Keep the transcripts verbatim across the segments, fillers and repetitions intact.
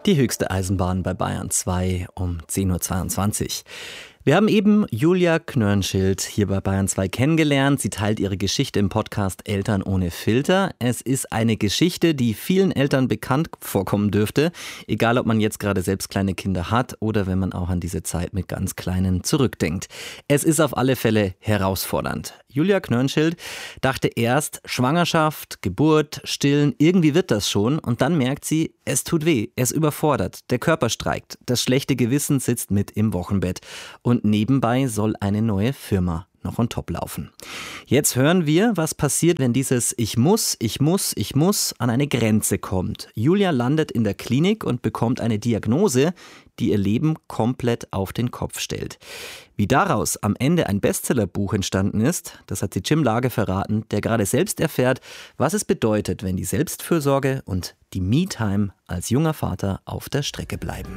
Die höchste Eisenbahn bei Bayern zwei um zehn Uhr zweiundzwanzig. Wir haben eben Julia Knörnschild hier bei Bayern zwei kennengelernt. Sie teilt ihre Geschichte im Podcast Eltern ohne Filter. Es ist eine Geschichte, die vielen Eltern bekannt vorkommen dürfte. Egal, ob man jetzt gerade selbst kleine Kinder hat oder wenn man auch an diese Zeit mit ganz Kleinen zurückdenkt. Es ist auf alle Fälle herausfordernd. Julia Knörnschild dachte erst, Schwangerschaft, Geburt, Stillen, irgendwie wird das schon. Und dann merkt sie, es tut weh, es überfordert, der Körper streikt, das schlechte Gewissen sitzt mit im Wochenbett. Und nebenbei soll eine neue Firma noch on top laufen. Jetzt hören wir, was passiert, wenn dieses Ich muss, ich muss, ich muss an eine Grenze kommt. Julia landet in der Klinik und bekommt eine Diagnose, die ihr Leben komplett auf den Kopf stellt. Wie daraus am Ende ein Bestsellerbuch entstanden ist, das hat sie Jim Lage verraten, der gerade selbst erfährt, was es bedeutet, wenn die Selbstfürsorge und die Me-Time als junger Vater auf der Strecke bleiben.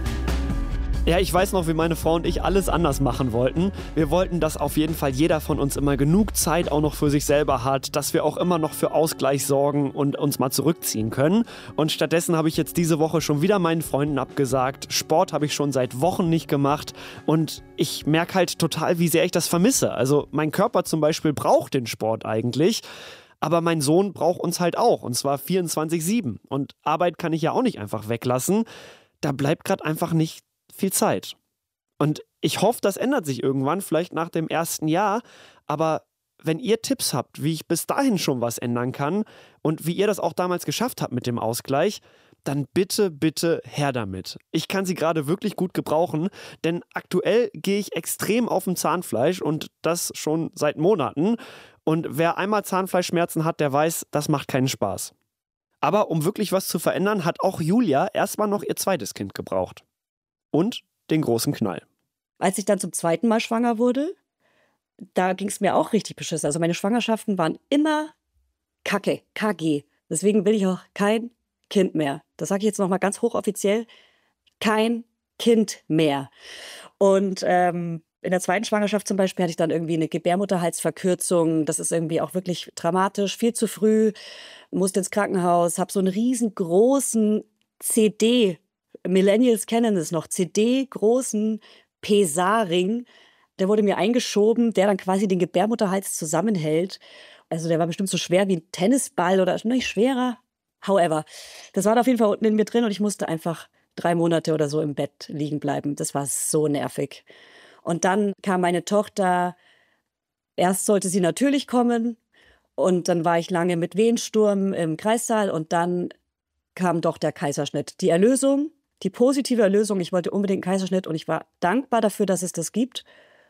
Ja, ich weiß noch, wie meine Frau und ich alles anders machen wollten. Wir wollten, dass auf jeden Fall jeder von uns immer genug Zeit auch noch für sich selber hat, dass wir auch immer noch für Ausgleich sorgen und uns mal zurückziehen können. Und stattdessen habe ich jetzt diese Woche schon wieder meinen Freunden abgesagt. Sport habe ich schon seit Wochen nicht gemacht und ich merke halt total, wie sehr ich das vermisse. Also mein Körper zum Beispiel braucht den Sport eigentlich. Aber mein Sohn braucht uns halt auch, und zwar vierundzwanzig sieben. Und Arbeit kann ich ja auch nicht einfach weglassen. Da bleibt gerade einfach nicht viel Zeit. Und ich hoffe, das ändert sich irgendwann, vielleicht nach dem ersten Jahr. Aber wenn ihr Tipps habt, wie ich bis dahin schon was ändern kann und wie ihr das auch damals geschafft habt mit dem Ausgleich, dann bitte, bitte her damit. Ich kann sie gerade wirklich gut gebrauchen, denn aktuell gehe ich extrem auf dem Zahnfleisch und das schon seit Monaten. Und wer einmal Zahnfleischschmerzen hat, der weiß, das macht keinen Spaß. Aber um wirklich was zu verändern, hat auch Julia erstmal noch ihr zweites Kind gebraucht. Und den großen Knall. Als ich dann zum zweiten Mal schwanger wurde, da ging es mir auch richtig beschissen. Also meine Schwangerschaften waren immer Kacke, K G. Deswegen will ich auch kein Kind mehr. Das sage ich jetzt nochmal ganz hochoffiziell. Kein Kind mehr. Und ähm, in der zweiten Schwangerschaft zum Beispiel hatte ich dann irgendwie eine Gebärmutterhalsverkürzung. Das ist irgendwie auch wirklich dramatisch. Viel zu früh, musste ins Krankenhaus, habe so einen riesengroßen C D, Millennials kennen es noch, C D-großen Pesa-Ring. Der wurde mir eingeschoben, der dann quasi den Gebärmutterhals zusammenhält. Also der war bestimmt so schwer wie ein Tennisball oder nicht schwerer. However, das war da auf jeden Fall unten in mir drin und ich musste einfach drei Monate oder so im Bett liegen bleiben. Das war so nervig. Und dann kam meine Tochter, erst sollte sie natürlich kommen und dann war ich lange mit Wehensturm im Kreissaal und dann kam doch der Kaiserschnitt. Die Erlösung, die positive Erlösung, ich wollte unbedingt einen Kaiserschnitt und ich war dankbar dafür, dass es das gibt.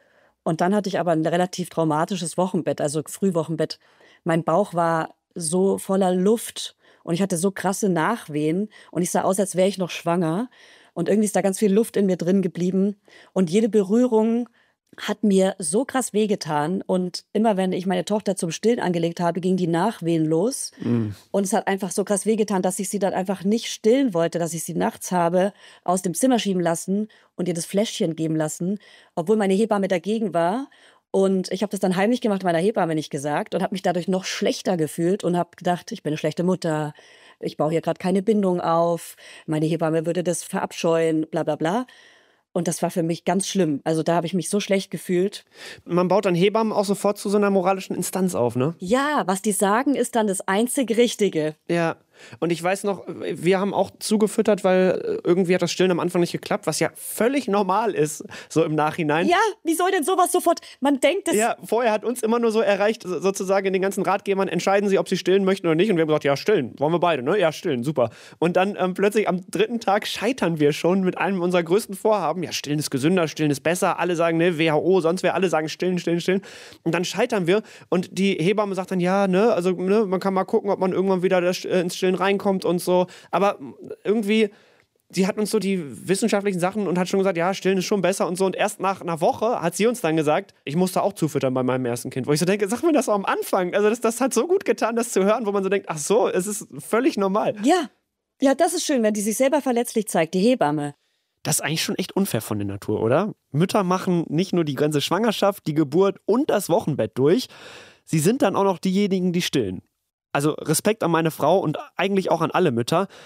Und dann hatte ich aber ein relativ traumatisches Wochenbett, also Frühwochenbett. Mein Bauch war so voller Luft und ich hatte so krasse Nachwehen und ich sah aus, als wäre ich noch schwanger. Und irgendwie ist da ganz viel Luft in mir drin geblieben. Und jede Berührung hat mir so krass wehgetan. Und immer wenn ich meine Tochter zum Stillen angelegt habe, ging die Nachwehen los. Mm. Und es hat einfach so krass wehgetan, dass ich sie dann einfach nicht stillen wollte, dass ich sie nachts habe aus dem Zimmer schieben lassen und ihr das Fläschchen geben lassen, obwohl meine Hebamme dagegen war. Und ich habe das dann heimlich gemacht, meiner Hebamme nicht gesagt und habe mich dadurch noch schlechter gefühlt und habe gedacht, ich bin eine schlechte Mutter. Ich baue hier gerade keine Bindung auf, meine Hebamme würde das verabscheuen, bla bla bla. Und das war für mich ganz schlimm. Also da habe ich mich so schlecht gefühlt. Man baut dann Hebammen auch sofort zu so einer moralischen Instanz auf, ne? Ja, was die sagen, ist dann das einzig Richtige. Ja. Und ich weiß noch, wir haben auch zugefüttert, weil irgendwie hat das Stillen am Anfang nicht geklappt, was ja völlig normal ist, so im Nachhinein. Ja, wie soll denn sowas sofort, man denkt es... Ja, vorher hat uns immer nur so erreicht, sozusagen in den ganzen Ratgebern, entscheiden Sie, ob Sie stillen möchten oder nicht. Und wir haben gesagt, ja, stillen, wollen wir beide, ne? Ja, stillen, super. Und dann ähm, plötzlich am dritten Tag scheitern wir schon mit einem unserer größten Vorhaben. Ja, stillen ist gesünder, stillen ist besser. Alle sagen, ne, W H O, sonst wer, alle sagen stillen, stillen, stillen. Und dann scheitern wir und die Hebamme sagt dann, ja, ne, also ne, man kann mal gucken, ob man irgendwann wieder das, äh, ins Stillen reinkommt und so. Aber irgendwie, sie hat uns so die wissenschaftlichen Sachen und hat schon gesagt, ja, stillen ist schon besser und so. Und erst nach einer Woche hat sie uns dann gesagt, ich musste auch zufüttern bei meinem ersten Kind. Wo ich so denke, sag mir das auch am Anfang. Also das, das hat so gut getan, das zu hören, wo man so denkt, ach so, es ist völlig normal. Ja, ja, das ist schön, wenn die sich selber verletzlich zeigt, die Hebamme. Das ist eigentlich schon echt unfair von der Natur, oder? Mütter machen nicht nur die ganze Schwangerschaft, die Geburt und das Wochenbett durch. Sie sind dann auch noch diejenigen, die stillen. Also Respekt an meine Frau und eigentlich auch an alle Mütter.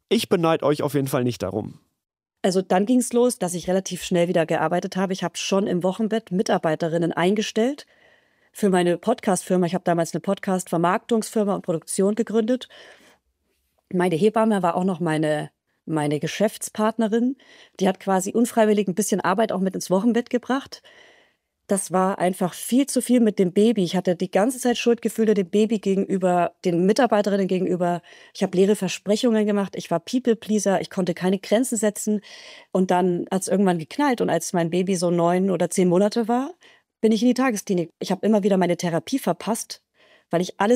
Ich beneide euch auf jeden Fall nicht darum. Also dann ging es los, dass ich relativ schnell wieder gearbeitet habe. Ich habe schon im Wochenbett Mitarbeiterinnen eingestellt für meine Podcast-Firma. Ich habe damals eine Podcast-Vermarktungsfirma und Produktion gegründet. Meine Hebamme war auch noch meine, meine Geschäftspartnerin. Die hat quasi unfreiwillig ein bisschen Arbeit auch mit ins Wochenbett gebracht. Das war einfach viel zu viel mit dem Baby. Ich hatte die ganze Zeit Schuldgefühle dem Baby gegenüber, den Mitarbeiterinnen gegenüber. Ich habe leere Versprechungen gemacht. Ich war People-Pleaser. Ich konnte keine Grenzen setzen. Und dann hat es irgendwann geknallt. Und als mein Baby so neun oder zehn Monate war, bin ich in die Tagesklinik. Ich habe immer wieder meine Therapie verpasst, weil ich alles